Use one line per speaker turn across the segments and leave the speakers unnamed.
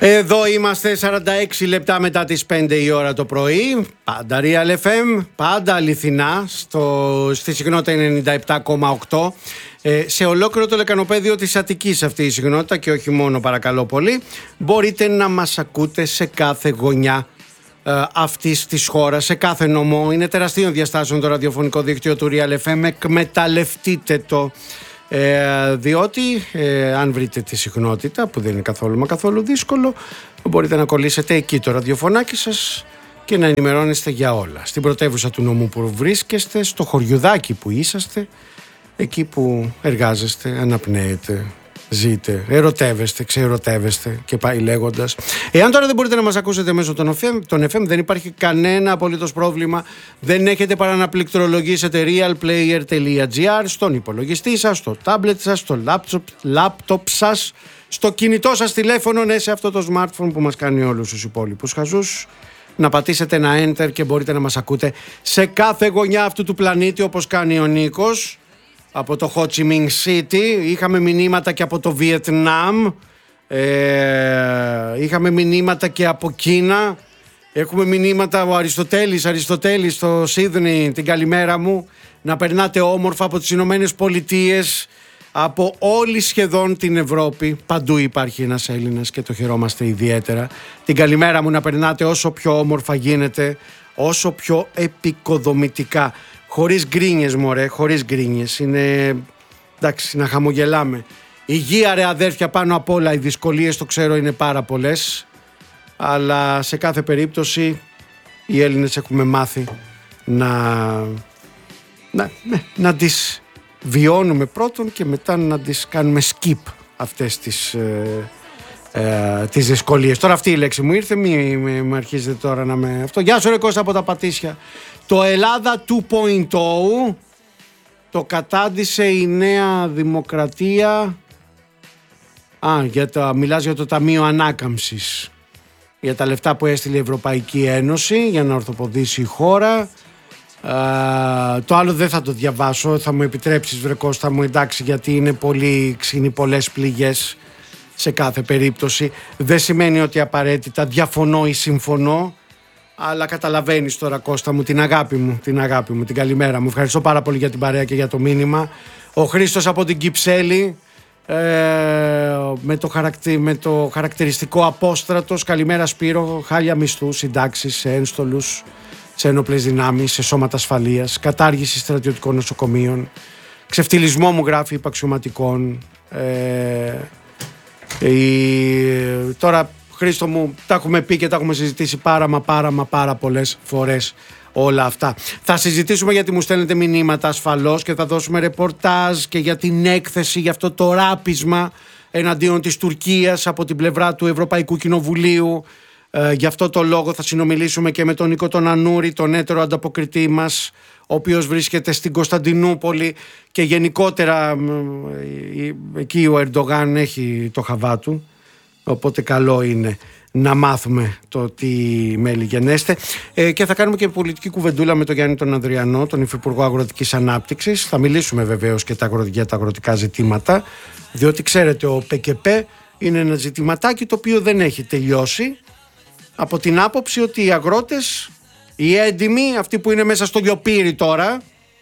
Εδώ είμαστε 46 λεπτά μετά τις 5 η ώρα το πρωί. Πάντα Real FM, πάντα αληθινά, στη συχνότητα 97,8. Σε ολόκληρο το λεκανοπέδιο της Αττικής αυτή η συχνότητα και όχι μόνο, παρακαλώ πολύ. Μπορείτε να μας ακούτε σε κάθε γωνιά αυτής της χώρας, σε κάθε νομό. Είναι τεραστίων διαστάσεων το ραδιοφωνικό δίκτυο του Real FM. Εκμεταλλευτείτε το. Διότι αν βρείτε τη συχνότητα, που δεν είναι καθόλου μα καθόλου δύσκολο, μπορείτε να κολλήσετε εκεί το ραδιοφωνάκι σας και να ενημερώνεστε για όλα. Στην πρωτεύουσα του νομού που βρίσκεστε, στο χωριουδάκι που είσαστε, εκεί που εργάζεστε, αναπνέετε, ζείτε, ερωτεύεστε, ξεερωτεύεστε και πάει λέγοντας. Εάν τώρα δεν μπορείτε να μας ακούσετε μέσω των FM, δεν υπάρχει κανένα απολύτως πρόβλημα. Δεν έχετε παρά να πληκτρολογήσετε realplayer.gr στον υπολογιστή σας, στο τάμπλετ σας, στο λάπτοπ σας, στο κινητό σας τηλέφωνο, ναι, σε αυτό το smartphone που μας κάνει όλους τους υπόλοιπους χαζούς. Να πατήσετε ένα enter και μπορείτε να μας ακούτε σε κάθε γωνιά αυτού του πλανήτη, όπως κάνει ο Νίκος. Από το Ho Chi Minh City, είχαμε μηνύματα και από το Βιετνάμ, είχαμε μηνύματα και από Κίνα, έχουμε μηνύματα ο Αριστοτέλης στο Σίδνεϊ, την καλημέρα μου, να περνάτε όμορφα από τις Ηνωμένες Πολιτείες, από όλη σχεδόν την Ευρώπη, παντού υπάρχει ένας Έλληνας και το χαιρόμαστε ιδιαίτερα. Την καλημέρα μου να περνάτε όσο πιο όμορφα γίνεται, όσο πιο επικοδομητικά. Χωρίς γκρίνιες, μωρέ, χωρίς γκρίνιες. Είναι, εντάξει, να χαμογελάμε. Υγεία, ρε αδέρφια, πάνω απ' όλα. Οι δυσκολίες, το ξέρω, είναι πάρα πολλές. Αλλά σε κάθε περίπτωση οι Έλληνες έχουμε μάθει να τις βιώνουμε πρώτον και μετά να τις κάνουμε skip αυτές τις δυσκολίες. Τώρα αυτή η λέξη μου ήρθε, μην αρχίζετε τώρα να με αυτό. Γεια σου ρε Κώστα από τα Πατήσια. Το Ελλάδα 2.0 το κατάντησε η Νέα Δημοκρατία. Μιλάς για το Ταμείο Ανάκαμψης, για τα λεφτά που έστειλε η Ευρωπαϊκή Ένωση για να ορθοποδήσει η χώρα. Το άλλο δεν θα το διαβάσω, θα μου επιτρέψεις βρε Κώστα μου, εντάξει, γιατί είναι πολλές πληγές σε κάθε περίπτωση. Δεν σημαίνει ότι απαραίτητα διαφωνώ ή συμφωνώ, αλλά καταλαβαίνεις τώρα Κώστα μου την αγάπη μου, την καλημέρα μου. Ευχαριστώ πάρα πολύ για την παρέα και για το μήνυμα. Ο Χρήστος από την Κυψέλη, με το χαρακτηριστικό Απόστρατος. Καλημέρα Σπύρο, χάλια μισθού, συντάξεις σε ένστολους, σε ένοπλες δυνάμεις, σε σώματα ασφαλείας, κατάργηση στρατιωτικών νοσοκομείων, ξεφτυλισμό μου γράφει υπαξιωματικών. Τώρα Χρήστο μου, τα έχουμε πει και τα έχουμε συζητήσει πάρα πολλές φορές όλα αυτά. Θα συζητήσουμε γιατί μου στέλνετε μηνύματα ασφαλώς και θα δώσουμε ρεπορτάζ και για την έκθεση, για αυτό το ράπισμα εναντίον της Τουρκίας από την πλευρά του Ευρωπαϊκού Κοινοβουλίου. Γι' αυτό το λόγο θα συνομιλήσουμε και με τον Νίκο τον Ανούρη, τον έτερο ανταποκριτή μας, ο οποίος βρίσκεται στην Κωνσταντινούπολη και γενικότερα εκεί ο Ερντογάν έχει το χαβά του. Οπότε καλό είναι να μάθουμε το τι μέλη γενέστε. Και θα κάνουμε και πολιτική κουβεντούλα με τον Γιάννη τον Ανδριανό, τον Υφυπουργό Αγροτικής Ανάπτυξης. Θα μιλήσουμε βεβαίως και για τα αγροτικά ζητήματα, διότι ξέρετε ο ΠΚΠ είναι ένα ζητηματάκι το οποίο δεν έχει τελειώσει, από την άποψη ότι οι αγρότες, οι έντιμοι, αυτοί που είναι μέσα στο γιοπύρι τώρα,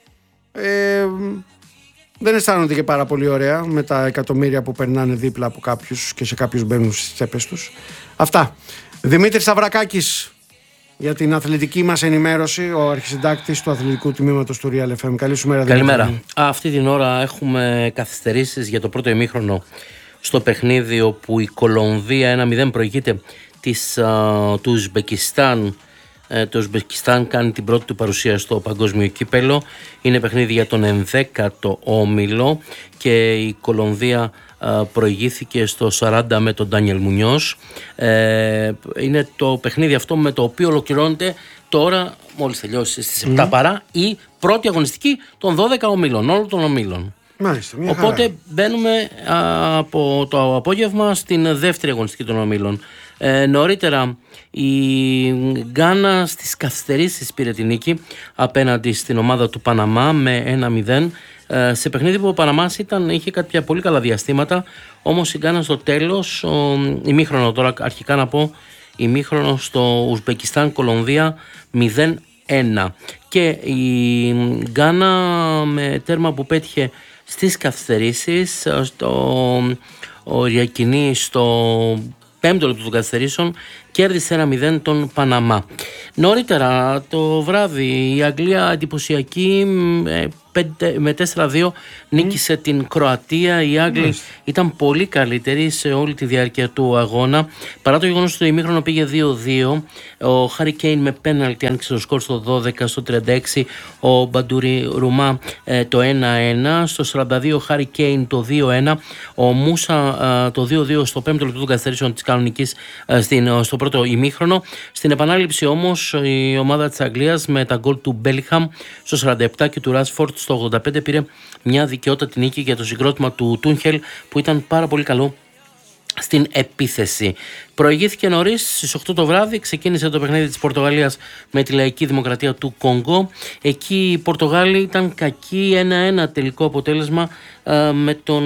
δεν αισθάνονται και πάρα πολύ ωραία με τα εκατομμύρια που περνάνε δίπλα από κάποιους και σε κάποιους μπαίνουν στις τσέπες τους. Αυτά. Δημήτρης Σταυρακάκης για την αθλητική μας ενημέρωση, ο αρχισυντάκτης του αθλητικού τμήματος του Real FM. Καλή σου μέρα.
Καλημέρα. Δημήτρη. Αυτή την ώρα έχουμε καθυστερήσεις για το πρώτο ημίχρονο στο παιχνίδι, όπου η Κολομβία 1-0 προηγείται του Ουσμπεκιστάν. Το Ουσμπεκιστάν κάνει την πρώτη του παρουσία στο παγκόσμιο κύπελο. Είναι παιχνίδι για τον 11ο όμιλο και η Κολομβία προηγήθηκε στο 40 με τον Ντάνιελ Μουνιός. Είναι το παιχνίδι αυτό με το οποίο ολοκληρώνεται τώρα, μόλις τελειώσει στις 7 παρά, η πρώτη αγωνιστική των 12 ομίλων, όλων των ομίλων.
Μάλιστα,
οπότε μπαίνουμε από το απόγευμα στην δεύτερη αγωνιστική των ομίλων. Νωρίτερα η Γκάνα στις καθυστερήσεις πήρε την νίκη απέναντι στην ομάδα του Παναμά με 1-0, σε παιχνίδι που ο Παναμάς είχε κάποια πολύ καλά διαστήματα, όμως η Γκάνα στο τέλος, ημίχρονο τώρα αρχικά να πω, ημίχρονο στο Ουσμπεκιστάν Κολομβία 0-1, και η Γκάνα με τέρμα που πέτυχε στις καθυστερήσεις, ο Ριακινή στο 5ο λεπτό των καθυστερήσεων κέρδισε 1-0 τον Παναμά. Νωρίτερα το βράδυ η Αγγλία εντυπωσιακή με 4-2 νίκησε την Κροατία. Οι Άγγλοι ήταν πολύ καλύτεροι σε όλη τη διάρκεια του αγώνα, παρά το γεγονός ότι το ημίχρονο πήγε 2-2. Ο Χάρι Κέιν με πέναλτι άνοιξε το σκορ στο 12, στο 36 ο Μπαντούρι Ρουμά το 1-1, στο 42 ο Χάρι Κέιν το 2-1, ο Μούσα το 2-2 στο 5ο λεπτό των καθυστερήσεων της κανονικής στο πρώτο ημίχρονο. Στην επανάληψη όμως η ομάδα της Αγγλίας με τα γκολ του Μπέλιχαμ στο 47 και του Ράσφορντ στο 85 πήρε μια δικαιότατη νίκη για το συγκρότημα του Τούνχελ, που ήταν πάρα πολύ καλό στην επίθεση. Προηγήθηκε νωρίς, στις 8 το βράδυ ξεκίνησε το παιχνίδι της Πορτογαλίας με τη Λαϊκή Δημοκρατία του Κονγκό. Εκεί οι Πορτογάλοι ήταν κακοί, 1-1 τελικό αποτέλεσμα, με τον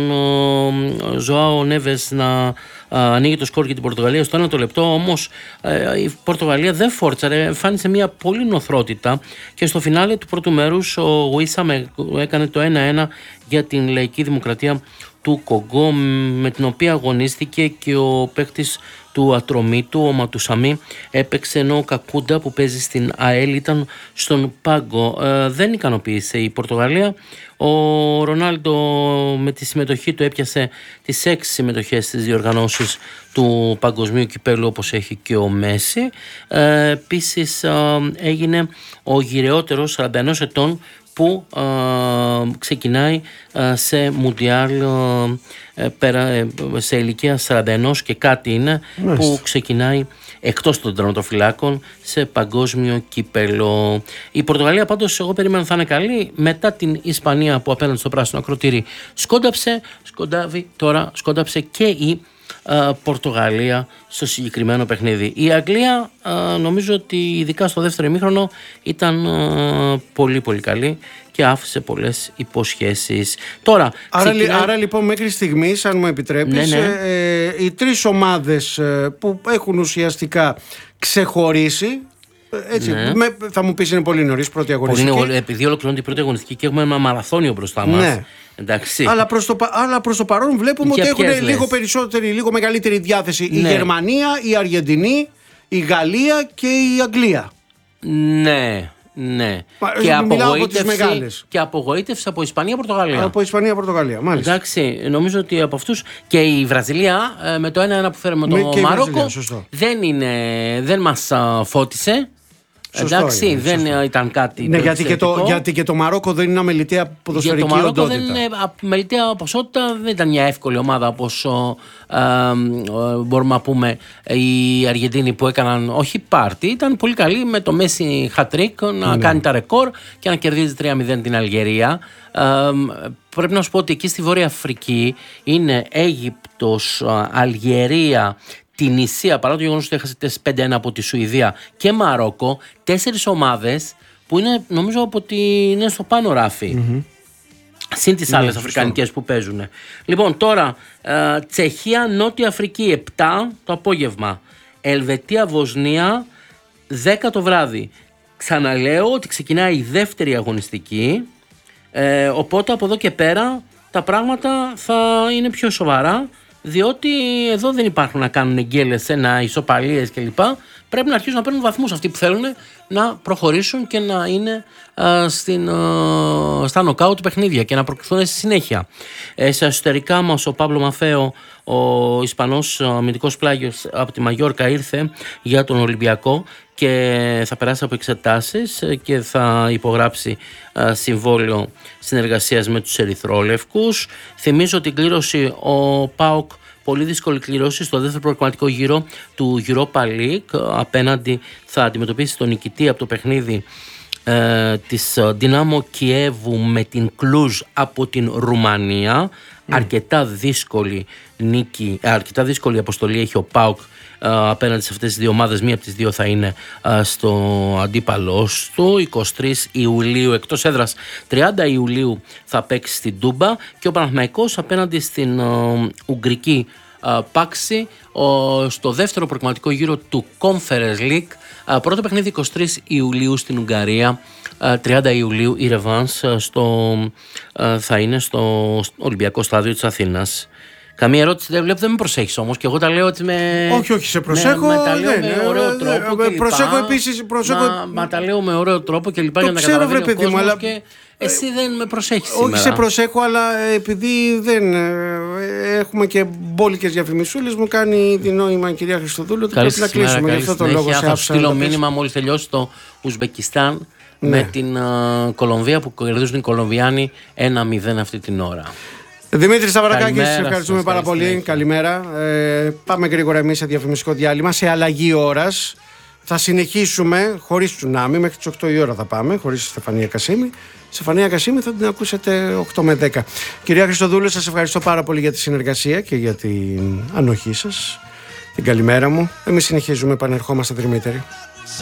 Ζωάο Νέβες να ανοίγει το σκορ για την Πορτογαλία στο 1ο λεπτό. Όμως η Πορτογαλία δεν φόρτσαρε, εμφάνισε μια πολύ νοθρότητα και στο φινάλε του πρώτου μέρους ο Γουίσα έκανε το 1-1 για την Λαϊκή Δημοκρατία του Κονγκό, με την οποία αγωνίστηκε και ο παίκτης του Ατρομήτου, ο Ματουσαμί, έπαιξε, ενώ ο Κακούντα που παίζει στην ΑΕΛ ήταν στον πάγκο. Δεν ικανοποίησε η Πορτογαλία. Ο Ρονάλντο με τη συμμετοχή του έπιασε τις 6 συμμετοχές στις διοργανώσεις του παγκοσμίου κυπέλου, όπως έχει και ο Μέση. Επίσης έγινε ο γυρεότερος 41 ετών που ξεκινάει σε Μουντιάλ σε ηλικία 41 και κάτι είναι, που ξεκινάει εκτός των τερματοφυλάκων σε παγκόσμιο κύπελο. Η Πορτογαλία πάντως εγώ περίμενα θα είναι καλή. Μετά την Ισπανία που απέναντι στο πράσινο ακροτήρι σκόνταψε και η Πορτογαλία στο συγκεκριμένο παιχνίδι. Η Αγγλία νομίζω ότι ειδικά στο δεύτερο ημίχρονο ήταν πολύ πολύ καλή και άφησε πολλές υποσχέσεις. Τώρα,
άρα λοιπόν μέχρι στιγμής, αν μου επιτρέπεις, οι τρεις ομάδες που έχουν ουσιαστικά ξεχωρίσει, έτσι, θα μου πεις είναι πολύ νωρίς πρώτη αγωνιστική.
Επειδή ολοκληρώνει την πρώτη αγωνιστική και έχουμε ένα μαραθώνιο μπροστά μας.
Ναι.
Εντάξει.
Αλλά προς το παρόν βλέπουμε ότι έχουν λίγο μεγαλύτερη διάθεση η Γερμανία, η Αργεντινή, η Γαλλία και η Αγγλία.
Ναι. Και απογοήτευση από Ισπανία-Πορτογαλία.
Από Ισπανία-Πορτογαλία, μάλιστα.
Εντάξει, νομίζω ότι από αυτούς και η Βραζιλία με το 1-1 που φέραμε το Μαρόκο δεν μας φώτισε.
Σωστό,
εντάξει, δεν ήταν κάτι.
Ναι, γιατί και το Μαρόκο δεν είναι αμεληταία ποδοσφαιρική οντότητα.
Το Μαρόκο δεν είναι αμεληταία ποσότητα, δεν ήταν μια εύκολη ομάδα όπως μπορούμε να πούμε η Αργεντίνη που έκαναν όχι πάρτι. Ήταν πολύ καλή με το Μέση χατρίκ να κάνει τα ρεκόρ και να κερδίζει 3-0 την Αλγερία. Πρέπει να σου πω ότι εκεί στη Βόρεια Αφρική είναι Αίγυπτος, Αλγερία, την Ισία, παρά το γεγονός ότι έχασε 5-1 από τη Σουηδία, και Μαρόκο, 4 ομάδες που είναι, νομίζω ότι είναι στο πάνω ράφι. Συν τις άλλες αφρικανικές που παίζουν. Λοιπόν, τώρα Τσεχία, Νότια Αφρική 7 το απόγευμα, Ελβετία, Βοσνία 10 το βράδυ. Ξαναλέω ότι ξεκινάει η δεύτερη αγωνιστική, οπότε από εδώ και πέρα τα πράγματα θα είναι πιο σοβαρά, διότι εδώ δεν υπάρχουν να κάνουν γκέλες, ισοπαλίες κλπ. Πρέπει να αρχίσουν να παίρνουν βαθμούς αυτοί που θέλουν να προχωρήσουν και να είναι στα νοκάουτ παιχνίδια και να προκριθούν στη συνέχεια. Στα εσωτερικά μας ο Παύλο Μαθαίο, ο Ισπανός αμυντικός πλάγιος από τη Μαγιόρκα, ήρθε για τον Ολυμπιακό και θα περάσει από εξετάσεις και θα υπογράψει συμβόλαιο συνεργασίας με τους Ερυθρόλευκους. Θυμίζω την κλήρωση ο ΠΑΟΚ, πολύ δύσκολη κλήρωση στο δεύτερο προκριματικό γύρο του Europa League. Απέναντι θα αντιμετωπίσει τον νικητή από το παιχνίδι της Δυνάμο Κιέβου με την Κλουζ από την Ρουμανία. Αρκετά δύσκολη νίκη, αρκετά δύσκολη αποστολή έχει ο ΠΑΟΚ απέναντι σε αυτές τις δύο ομάδες. Μία από τις δύο θα είναι στο αντίπαλός του. 23 Ιουλίου εκτός έδρας, 30 Ιουλίου θα παίξει στην Τούμπα, και ο Παναθηναϊκός απέναντι στην Ουγγρική Πάξη στο δεύτερο προκριματικό γύρο του Conference League. Πρώτο παιχνίδι 23 Ιουλίου στην Ουγγαρία, 30 Ιουλίου η ρεβάνς θα είναι στο Ολυμπιακό Στάδιο της Αθήνας. Καμία ερώτηση δεν βλέπω, δεν με προσέχεις όμως, και εγώ τα λέω ότι με...
Όχι, σε προσέχω.
τα λέω με ωραίο τρόπο και λοιπά.
Προσέχω επίσης.
Μα τα λέω με ωραίο τρόπο και λοιπά, για να καταλαβαίνει ο κόσμος, αλλά... και εσύ δεν με προσέχεις σήμερα.
Όχι, σε προσέχω, αλλά επειδή δεν έχουμε και μπόλικες διαφημισούλες, μου κάνει τη νόημα η κυρία Χριστοδούλου ότι πρέπει να κλείσουμε. Γι' αυτό το λόγο
θα στείλω μήνυμα μόλις τελειώσει το Ουσμπεκιστάν με την Κολομβία, που κερδίζουν οι Κολομβιάνοι 1-0 αυτή την ώρα.
Δημήτρη Σταυρακάκη, σε ευχαριστούμε πάρα πολύ. Καλημέρα. Πάμε γρήγορα εμείς σε διαφημιστικό διάλειμμα, σε αλλαγή ώρας. Θα συνεχίσουμε χωρίς τσουνάμι, μέχρι τις 8 η ώρα θα πάμε, χωρίς Στεφανία Κασίμη. Στεφανία Κασίμη θα την ακούσετε 8 με 10. Κυρία Χριστοδούλου, σας ευχαριστώ πάρα πολύ για τη συνεργασία και για την ανοχή σας. Την καλημέρα μου. Εμείς συνεχίζουμε, επανερχόμαστε Δημήτρη.